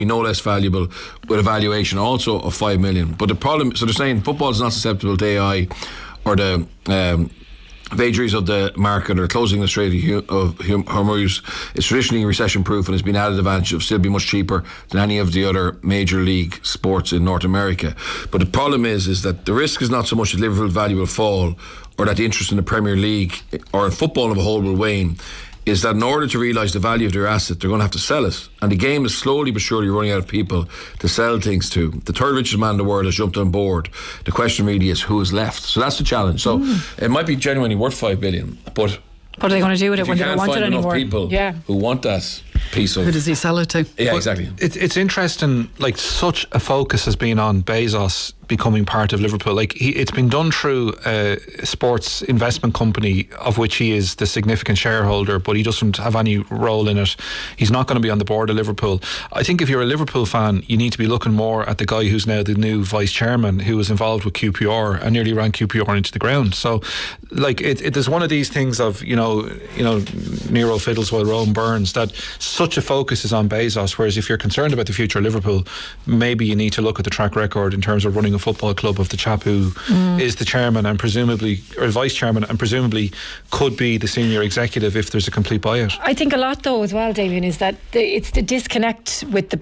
no less valuable, with a valuation also of 5 million. But the problem, so they're saying football is not susceptible to AI or the vagaries of the market or closing the Strait of Hormuz. It's traditionally recession proof and has been added advantage of still be much cheaper than any of the other major league sports in North America. But the problem is that the risk is not so much that Liverpool's value will fall or that the interest in the Premier League or in football of a whole will wane. Is that in order to realise the value of their asset, they're going to have to sell it. And the game is slowly but surely running out of people to sell things to. The third richest man in the world has jumped on board. The question really is who is left. So that's the challenge. So it might be genuinely worth 5 billion, but what are they going to do with it when they don't want it anymore? People who want that piece of... Who does he sell it to? Yeah, exactly. It's interesting, like, such a focus has been on Bezos becoming part of Liverpool. Like, it's been done through a sports investment company of which he is the significant shareholder, but he doesn't have any role in it. He's not going to be on the board of Liverpool. I think if you're a Liverpool fan, you need to be looking more at the guy who's now the new vice chairman, who was involved with QPR and nearly ran QPR into the ground. So, like, it is one of these things of, you know, Nero fiddles while Rome burns, that such a focus is on Bezos, whereas if you're concerned about the future of Liverpool, maybe you need to look at the track record in terms of running a football club of the chap who is the chairman and presumably, or vice chairman, and presumably could be the senior executive if there's a complete buyout. I think a lot though as well, Damien, is that it's the disconnect with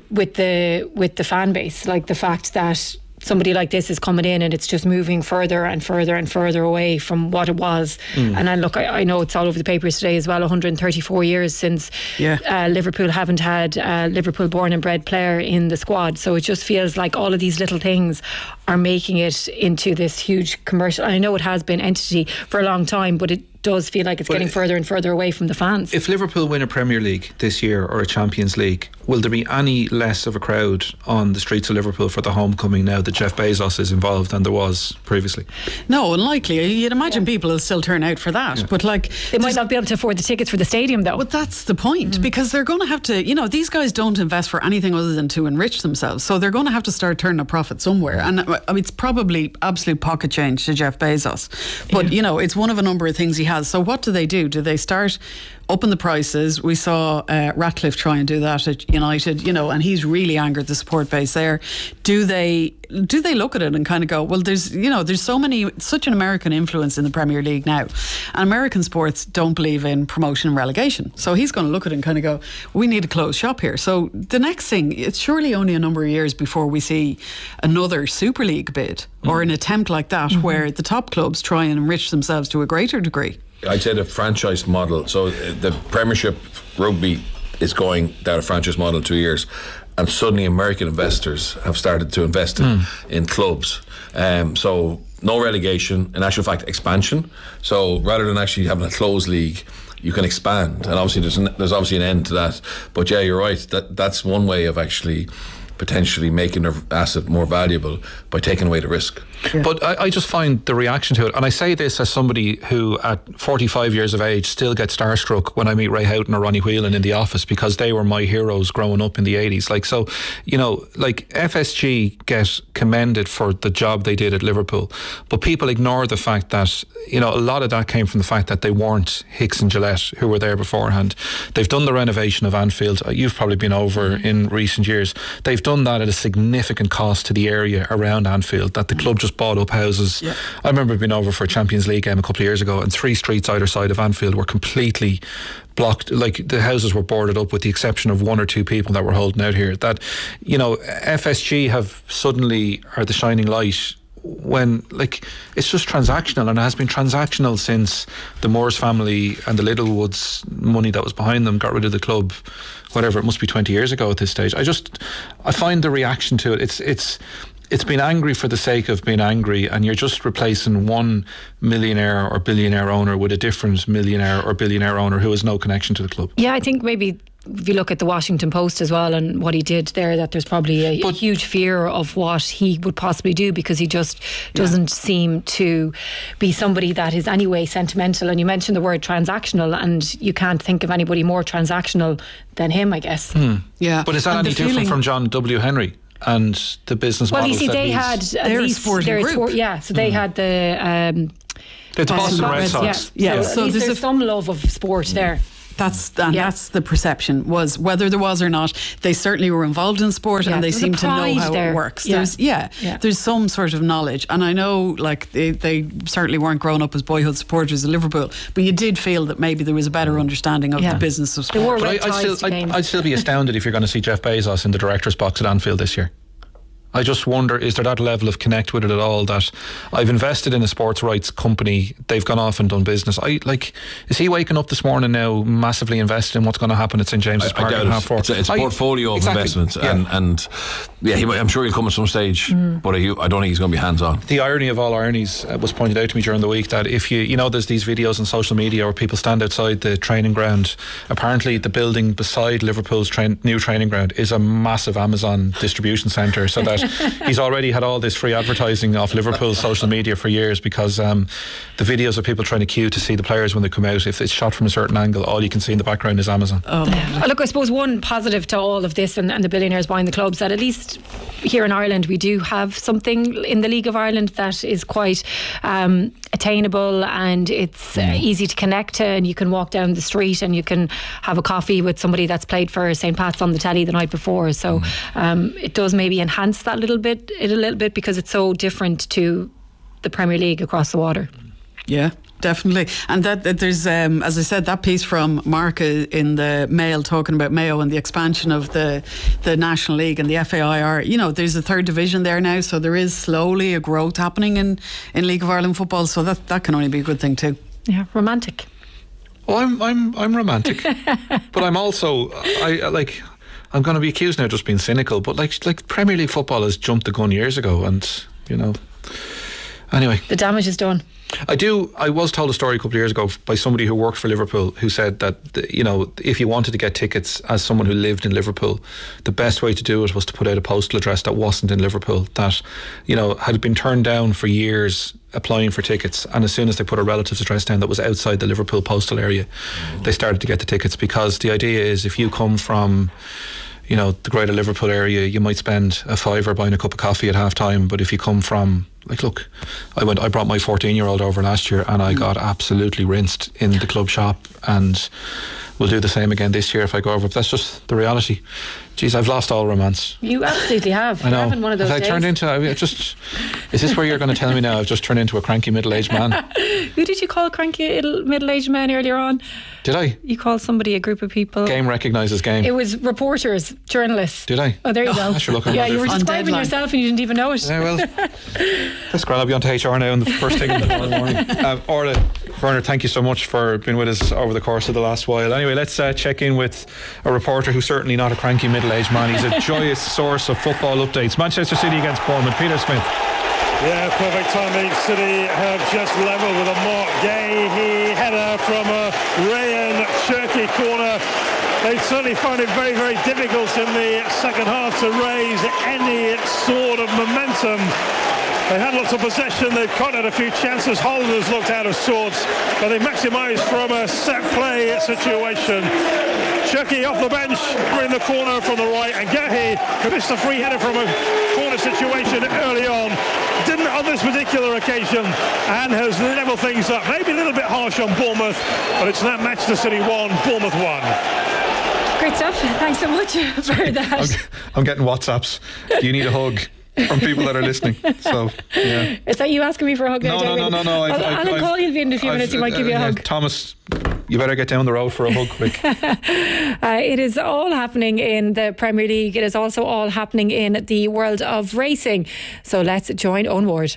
the fan base, like the fact that somebody like this is coming in and it's just moving further and further and further away from what it was. And then look, I know it's all over the papers today as well, 134 years since Liverpool haven't had a Liverpool born and bred player in the squad. So it just feels like all of these little things are making it into this huge commercial. I know it has been entity for a long time, but it does feel like it's getting further and further away from the fans. If Liverpool win a Premier League this year or a Champions League, will there be any less of a crowd on the streets of Liverpool for the homecoming now that Jeff Bezos is involved than there was previously? No, unlikely. You'd imagine people will still turn out for that, but like they might not be able to afford the tickets for the stadium though. But that's the point, because they're going to have to, you know, these guys don't invest for anything other than to enrich themselves, so they're going to have to start turning a profit somewhere. And I mean, it's probably absolute pocket change to Jeff Bezos, but you know, it's one of a number of things he has. So what do? Do they start upping the prices? We saw Ratcliffe try and do that at United, you know, and he's really angered the support base there. Do they look at it and kind of go, well, there's such an American influence in the Premier League now, and American sports don't believe in promotion and relegation, so he's going to look at it and kind of go, we need to close shop here. So the next thing, it's surely only a number of years before we see another Super League bid or an attempt like that where the top clubs try and enrich themselves to a greater degree. I'd say the franchise model. So the Premiership rugby is going down a franchise model in 2 years, and suddenly American investors have started to invest in clubs. So no relegation, in actual fact expansion. So rather than actually having a closed league, you can expand, and obviously there's obviously an end to that. But yeah, you're right. That's one way of actually potentially making their asset more valuable by taking away the risk. Yeah. But I just find the reaction to it, and I say this as somebody who at 45 years of age still gets starstruck when I meet Ray Houghton or Ronnie Whelan in the office, because they were my heroes growing up in the 80s. Like, so, you know, like FSG get commended for the job they did at Liverpool, but people ignore the fact that, you know, a lot of that came from the fact that they weren't Hicks and Gillette who were there beforehand. They've done the renovation of Anfield. You've probably been over in recent years. They've done that at a significant cost to the area around Anfield, that the club just bought up houses. Yeah. I remember being over for a Champions League game a couple of years ago, and 3 streets either side of Anfield were completely blocked. Like, the houses were boarded up with the exception of 1 or 2 people that were holding out here. That, you know, FSG have suddenly are the shining light when, like, it's just transactional, and it has been transactional since the Moores family and the Littlewoods money that was behind them got rid of the club, whatever, it must be 20 years ago at this stage. I find the reaction to it, it's been angry for the sake of being angry, and you're just replacing one millionaire or billionaire owner with a different millionaire or billionaire owner who has no connection to the club. Yeah, I think maybe if you look at the Washington Post as well and what he did there, that there's probably a huge fear of what he would possibly do, because he just doesn't seem to be somebody that is anyway sentimental. And you mentioned the word transactional, and you can't think of anybody more transactional than him, I guess. Yeah. But is that any different from John W. Henry and the business models? Well, you see, they had their sporting group. So they had the Boston Red Sox. So there's some love of sport there. That's the perception, was whether there was or not. They certainly were involved in sport and they seem to know how it works. There's some sort of knowledge, and I know like they certainly weren't grown up as boyhood supporters of Liverpool, but you did feel that maybe there was a better understanding of the business of sport. I'd still be astounded if you're going to see Jeff Bezos in the director's box at Anfield this year. I just wonder, is there that level of connect with it at all, that I've invested in a sports rights company, they've gone off and done business. Is he waking up this morning now massively invested in what's going to happen at St James's Park? It's a portfolio of investments, and I'm sure he'll come at some stage, but I don't think he's going to be hands on. The irony of all ironies was pointed out to me during the week, that if you know there's these videos on social media where people stand outside the training ground. Apparently the building beside Liverpool's new training ground is a massive Amazon distribution centre, so that he's already had all this free advertising off Liverpool's social media for years, because the videos of people trying to queue to see the players when they come out, if it's shot from a certain angle, all you can see in the background is Amazon. Look, I suppose one positive to all of this and the billionaires buying the clubs, that at least here in Ireland we do have something in the League of Ireland that is quite attainable, and it's easy to connect to, and you can walk down the street and you can have a coffee with somebody that's played for St. Pat's on the telly the night before, so it does maybe enhance that a little bit because it's so different to the Premier League across the water. Yeah, definitely. And that there's, as I said, that piece from Mark in the Mail talking about Mayo and the expansion of the National League and the FAIR. You know, there's a third division there now, so there is slowly a growth happening in League of Ireland football. So that can only be a good thing too. Yeah, romantic. Well, I'm romantic, but I'm also I'm going to be accused now of just being cynical, but like Premier League football has jumped the gun years ago, and anyway, the damage is done. I was told a story a couple of years ago by somebody who worked for Liverpool, who said that if you wanted to get tickets as someone who lived in Liverpool, the best way to do it was to put out a postal address that wasn't in Liverpool, that had been turned down for years applying for tickets, and as soon as they put a relative's address down that was outside the Liverpool postal area, they started to get the tickets, because the idea is if you come from the greater Liverpool area, you might spend a £5 buying a cup of coffee at half time, but if you come from, I brought my 14-year-old over last year and I got absolutely rinsed in the club shop, and we'll do the same again this year if I go over, but that's just the reality. Jeez, I've lost all romance. You absolutely have. I know. You're having one of those days. Is this where you're going to tell me now I've just turned into a cranky middle-aged man? Who did you call cranky middle-aged man earlier on? Did I? You called somebody, a group of people. Game recognises game. It was reporters, journalists. Did I? Oh, there you go. You were describing yourself and you didn't even know it. Yeah, well, that's great. I'll be on to HR now, and the first thing in the morning. Orla, Bernard, thank you so much for being with us over the course of the last while. Anyway, let's check in with a reporter who's certainly not a cranky middle-aged man. He's a joyous source of football updates. Manchester City against Bournemouth. Peter Smith. Yeah, perfect timing. City have just levelled with a Mark Gay header from a Rayan Cherki corner. They certainly found it very, very difficult in the second half to raise any sort of momentum. They had lots of possession, they've caught at a few chances. Holland has looked out of sorts, but they maximised from a set play situation. Cherki off the bench, in the corner from the right, and Gahi, who missed a free header from a corner situation early on, didn't on this particular occasion, and has levelled things up. Maybe a little bit harsh on Bournemouth, but it's now Manchester City 1, Bournemouth 1. Great stuff. Thanks so much for that. I'm getting WhatsApps. Do you need a hug? From people that are listening. So, yeah. Is that you asking me for a hug? No. I'll call you in a few minutes. He might give you a hug. Thomas, you better get down the road for a hug quick. It is all happening in the Premier League. It is also all happening in the world of racing. So let's join Owen Ward.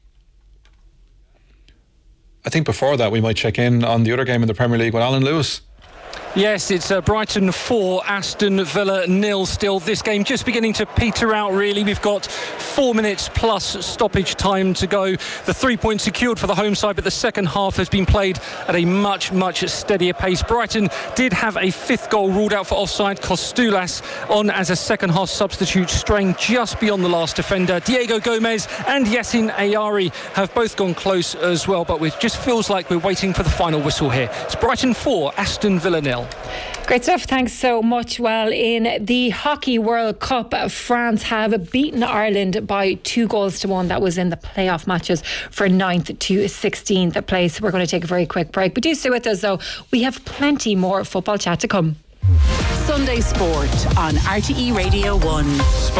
I think before that we might check in on the other game in the Premier League with Alan Lewis. Yes, it's Brighton 4, Aston Villa 0 still. This game just beginning to peter out, really. We've got 4 minutes plus stoppage time to go. The 3 points secured for the home side, but the second half has been played at a much, much steadier pace. Brighton did have a fifth goal ruled out for offside. Costulas on as a second half substitute, straying just beyond the last defender. Diego Gomez and Yassin Ayari have both gone close as well, but it just feels like we're waiting for the final whistle here. It's Brighton 4, Aston Villa 0. well. Great stuff. Thanks so much. Well, in the Hockey World Cup, France have beaten Ireland by 2-1. That was in the playoff matches for 9th to 16th place. We're going to take a very quick break, but do stay with us though. We have plenty more football chat to come. Sunday Sport on RTE Radio 1.